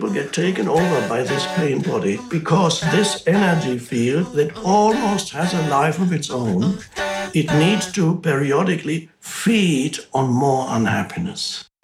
people get taken over by this pain body because this energy field that almost has a life of its own, it needs to periodically feed on more unhappiness.